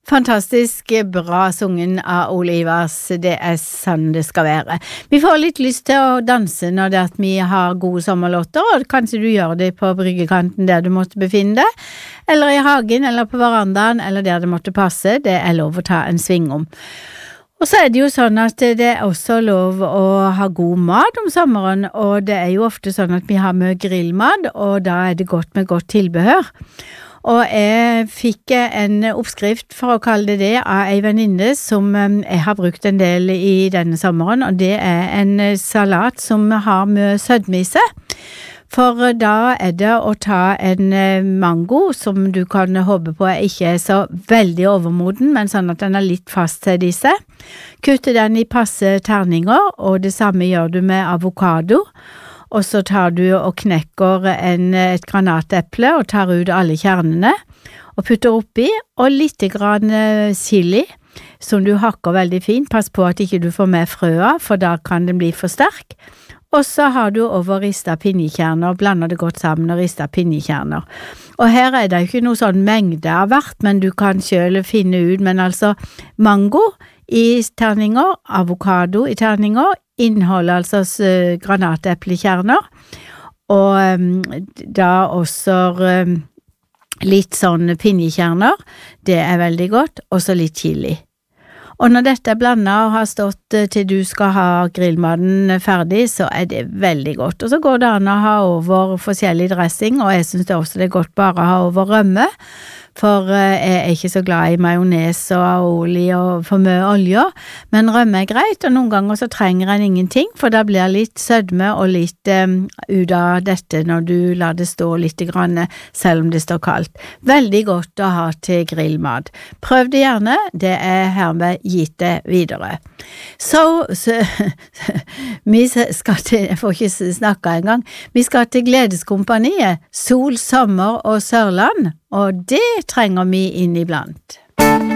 Fantastisk bra sungen av Ole Ivars, det sånn det skal være. Vi får litt lyst til å danse når det at vi har gode sommerlåter, og kanskje du gjør det på bryggekanten der du måtte befinne deg, eller i hagen, eller på verandaen, eller der det måtte passe, det lov å ta en sving om. Og så det jo sånn at det også lov å ha god mat om sommeren, og det jo ofte sånn at vi har mye grillmat, og da det godt med godt tilbehør. Og jeg fikk en oppskrift, for å kalle det av en venninne, som jeg har brukt en del i denne sommeren, og det en salat som har med sødme i seg. For da det å ta en mango som du kan håpe på ikke så veldig overmoden, men sånn at den litt fastsett i seg. Kutte den i passe terninger, og det samme gjør du med avokado. Og så tar du og knekker et granateple og tar ut alle kjernene og putter oppi, og litt grann chili som du hakker veldig fint. Pass på at ikke du får med frøa, for da kan den bli for sterk. Og så har du over ristet pinjekjerner, blander det godt sammen og ristet pinjekjerner. Og her det jo ikke noe sånn mengde av hvert, men du kan selv finne ut, men altså mango i terninger, avokado i terninger, inneholder altså granateplekjerner, og da også litt sånn pinjekjerner, det veldig godt, og så litt chili. Og når dette blandet og har stått til du skal ha grillmaten ferdig, så det veldig godt. Og så går det an å ha over forskjellig dressing, og jeg synes det også det godt bare å ha over rømme, for jeg ikke så glad i majones og aioli og for mye olje, men rømme greit, og noen ganger så trenger en ingenting, for da blir litt sødme og litt ut av dette når du lar det stå litt grann, selv om det står kaldt. Veldig godt å ha til grillmat. Prøv det gjerne, det hermed gitt det videre. Så vi skal til, jeg får ikke snakke engang, vi skal til Gledeskompaniet, Sol, Sommer og Sørland, og det trenger vi inn iblant.